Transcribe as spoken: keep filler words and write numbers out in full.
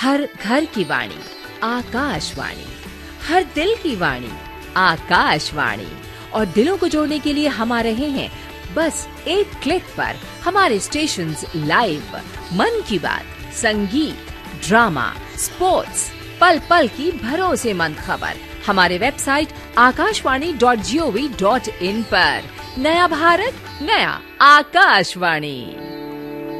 हर घर की वाणी आकाशवाणी, हर दिल की वाणी आकाशवाणी। और दिलों को जोड़ने के लिए हम आ रहे हैं बस एक क्लिक पर। हमारे स्टेशंस लाइव, मन की बात, संगीत, ड्रामा, स्पोर्ट्स, पल पल की भरोसेमंद खबर हमारे website Akashvani dot G O V dot in पर। नया भारत, नया आकाशवाणी।